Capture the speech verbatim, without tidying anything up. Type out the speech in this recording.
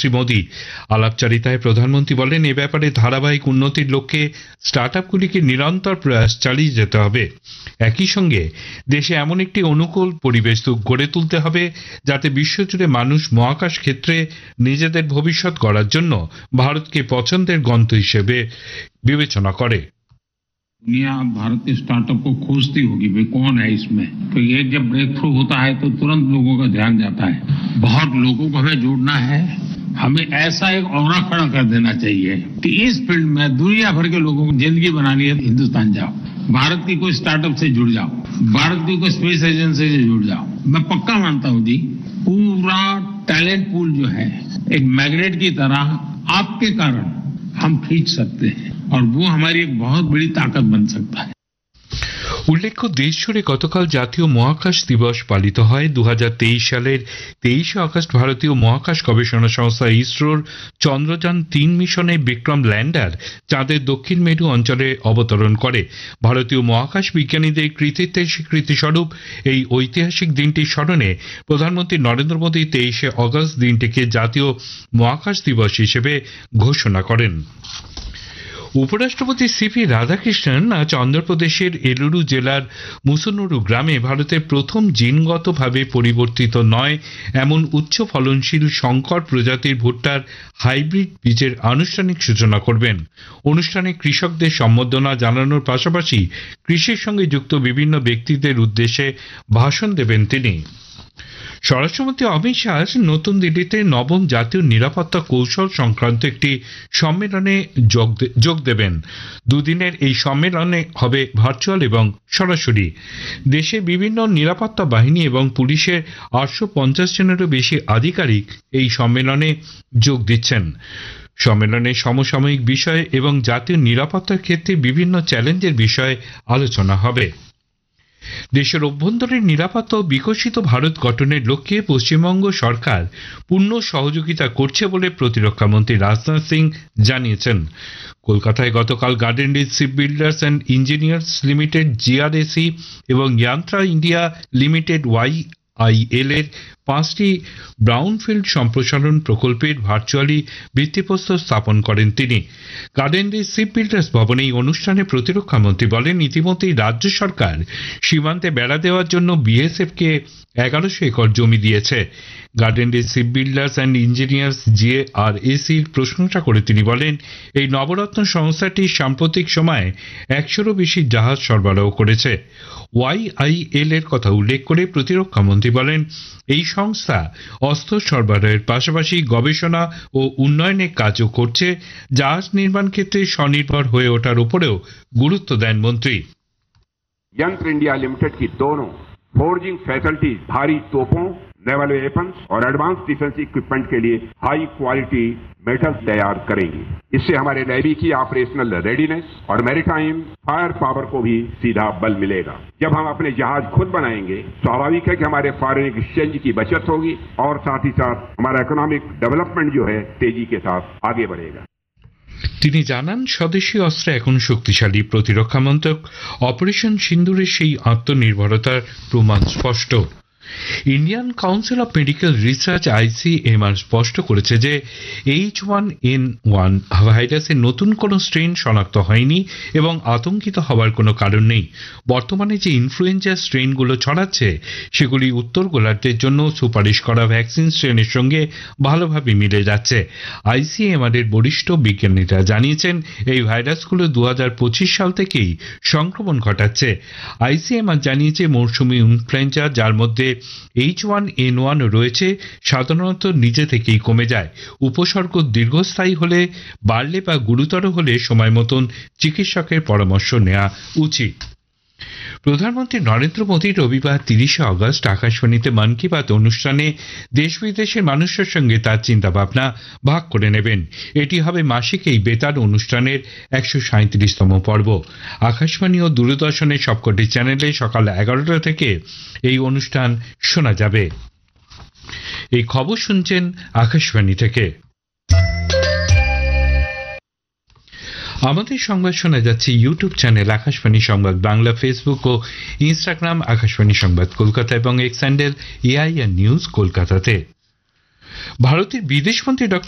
শ্রী মোদী। আলাপচারিতায় প্রধানমন্ত্রী বলেন, এ ব্যাপারে ধারাবাহিক উন্নতির লক্ষ্যে স্টার্ট আপগুলিকে নিরন্তর প্রয়াস চালিয়ে যেতে হবে। একই সঙ্গে দেশে এমন একটি অনুকূল পরিবেশ গড়ে তুলতে হবে যাতে বিশ্বজুড়ে মানুষ মহাকাশ ক্ষেত্রে নিজেদের ভবিষ্যৎ গড়ার জন্য ভারতকে পছন্দের গন্তব্য হিসেবে বিবেচনা করে। दुनिया भारत के स्टार्टअप को खोजती होगी, भाई कौन है इसमें, तो ये जब ब्रेक थ्रू होता है तो तुरंत लोगों का ध्यान जाता है। बहुत लोगों को हमें जोड़ना है, हमें ऐसा एक ऑरा खड़ा कर देना चाहिए कि इस फील्ड में दुनिया भर के लोगों को जिंदगी बनानी है, हिंदुस्तान जाओ, भारत की कोई स्टार्टअप से जुड़ जाओ, भारत की कोई स्पेस एजेंसी से जुड़ जाओ। मैं पक्का मानता हूँ जी, पूरा टैलेंट पूल जो है एक मैग्नेट की तरह आपके कारण हम खींच सकते हैं और वो हमारी एक बहुत बड़ी ताकत बन सकता है। উল্লেখ্য, দেশ জুড়ে গতকাল জাতীয় মহাকাশ দিবস পালিত হয়। দু হাজার তেইশ সালের তেইশে আগস্ট ভারতীয় মহাকাশ গবেষণা সংস্থা ইসরোর চন্দ্রযান তিন মিশনে বিক্রম ল্যান্ডার চাঁদের দক্ষিণ মেরু অঞ্চলে অবতরণ করে। ভারতীয় মহাকাশ বিজ্ঞানীদের কৃতিত্বের স্বীকৃতি স্বরূপ এই ঐতিহাসিক দিনটির স্মরণে প্রধানমন্ত্রী নরেন্দ্র মোদী তেইশে আগস্ট দিনটিকে জাতীয় মহাকাশ দিবস হিসেবে ঘোষণা করেন। উপরাষ্ট্রপতি সিপি রাধাকৃষ্ণন আজ অন্ধ্রপ্রদেশের এলুরু জেলার মুসুনুরু গ্রামে ভারতের প্রথম জিনগতভাবে পরিবর্তিত নয় এমন উচ্চ ফলনশীল সংকর প্রজাতির ভুট্টার হাইব্রিড বীজের আনুষ্ঠানিক সূচনা করবেন। অনুষ্ঠানে কৃষকদের সম্বর্ধনা জানানোর পাশাপাশি কৃষির সঙ্গে যুক্ত বিভিন্ন ব্যক্তিদের উদ্দেশ্যে ভাষণ দেবেন তিনি। স্বরাষ্ট্রমন্ত্রী অমিত শাহ নতুন দিল্লিতে নবম জাতীয় নিরাপত্তা কৌশল সংক্রান্ত একটি সম্মেলনে যোগ দেবেন। দুদিনের এই সম্মেলনে হবে ভার্চুয়াল এবং সরাসরি। দেশের বিভিন্ন নিরাপত্তা বাহিনী এবং পুলিশের আটশো পঞ্চাশ জনেরও বেশি আধিকারিক এই সম্মেলনে যোগ দিচ্ছেন। সম্মেলনে সমসাময়িক বিষয় এবং জাতীয় নিরাপত্তার ক্ষেত্রে বিভিন্ন চ্যালেঞ্জের বিষয়ে আলোচনা হবে। দেশের অভ্যন্তরীণ নিরাপত্তা ও বিকশিত ভারত গঠনের লক্ষ্যে পশ্চিমবঙ্গ সরকার পূর্ণ সহযোগিতা করছে বলে প্রতিরক্ষামন্ত্রী রাজনাথ সিং জানিয়েছেন। কলকাতায় গতকাল garden reach ship builders and engineers limited জিআরএসি এবং ইয়ান্ত্রা ইন্ডিয়া লিমিটেড ওয়াই আইএল এর পাঁচটি ব্রাউনফিল্ড সম্প্রসারণ প্রকল্পের ভার্চুয়ালি ভিত্তিপ্রস্তর স্থাপন করেন তিনি। গার্ডেন রিচ শিপ বিল্ডার্স ভবনে এই অনুষ্ঠানে প্রতিরক্ষামন্ত্রী বলেন, ইতিমধ্যেই রাজ্য সরকার সীমান্তে বেড়া দেওয়ার জন্য বিএসএফকে এগারোশো একর জমি দিয়েছে। Garden reach ship builders and engineers জিএআরএসির প্রশংসা করে তিনি বলেন, এই নবরত্ন সংস্থাটি সাম্প্রতিক সময়ে একশোরও বেশি জাহাজ সরবরাহ করেছে। ওয়াইআইএল এর কথা উল্লেখ করে প্রতিরক্ষামন্ত্রী বলেন, এই সংস্থা অস্ত্র সরবরাহের পাশাপাশি গবেষণা ও উন্নয়নের কাজও করছে। জাহাজ নির্মাণ ক্ষেত্রে স্বনির্ভর হয়ে ওঠার উপরেও গুরুত্ব দেন মন্ত্রী। यंत्र इंडिया लिमिटेड की दोनों फोर्जिंग फैसिलिटीज भारी तोपों, नेवल वेपन्स और एडवांस डिफेंस इक्विपमेंट के लिए हाई क्वालिटी मेटल तैयार करेंगी। इससे हमारे नेवी की ऑपरेशनल रेडीनेस और मैरीटाइम फायर पावर को भी सीधा बल मिलेगा। जब हम अपने जहाज खुद बनाएंगे, स्वाभाविक है कि हमारे फॉरेन एक्सचेंज की बचत होगी और साथ ही साथ हमारा इकोनॉमिक डेवलपमेंट जो है तेजी के साथ आगे बढ़ेगा। তিনি জানান, স্বদেশী অস্ত্র এখন শক্তিশালী। প্রতিরক্ষা মন্ত্রক অপারেশন সিন্দুরের সেই আত্মনির্ভরতার প্রমাণ স্পষ্ট। Indian council of medical research ICMR স্পষ্ট করেছে যে এইচ ওয়ান এন ওয়ান ভাইরাসের নতুন কোনো স্ট্রেন শনাক্ত হয়নি এবং আতঙ্কিত হওয়ার কোনো কারণ নেই। বর্তমানে যে ইনফ্লুয়েঞ্জা স্ট্রেনগুলো ছড়াচ্ছে সেগুলি উত্তর গোলার্ধের জন্য সুপারিশ করা ভ্যাকসিন স্ট্রেনের সঙ্গে ভালোভাবে মিলে যাচ্ছে। আইসিএমআর এর বরিষ্ঠ বিজ্ঞানীরা জানিয়েছেন, এই ভাইরাসগুলো দু হাজার পঁচিশ সাল থেকেই সংক্রমণ ঘটাচ্ছে। আইসিএমআর জানিয়েছে, মৌসুমি ইনফ্লুয়েঞ্জা যার মধ্যে এইচ ওয়ান এন ওয়ান রয়েছে সাধারণত নিজে থেকেই কমে যায়। উপসর্গ দীর্ঘস্থায়ী হলে, বাড়লে বা গুরুতর হলে সময় মতন চিকিৎসকের পরামর্শ নেওয়া উচিত। প্রধানমন্ত্রী নরেন্দ্র মোদী রবিবার তিরিশে আগস্ট আকাশবাণীতে মন কি বাত অনুষ্ঠানে দেশ বিদেশের মানুষের সঙ্গে তার চিন্তাভাবনা ভাগ করে নেবেন। এটি হবে মাসিক এই বেতার অনুষ্ঠানের একশো সাঁইত্রিশতম পর্ব। আকাশবাণী ও দূরদর্শনের সবকটি চ্যানেলে সকাল এগারোটা থেকে এই অনুষ্ঠান শোনা যাবে। এই খবর শুনছেন আকাশবাণী থেকে। আমাদের সংবাদ শোনা যাচ্ছে ইউটিউব চ্যানেল আকাশবাণী সংবাদ বাংলা, ফেসবুক ও ইনস্টাগ্রাম আকাশবাণী সংবাদ কলকাতা এবং এক্স হ্যান্ডেল এআইআর নিউজ কলকাতাতে। ভারতের বিদেশমন্ত্রী ডক্টর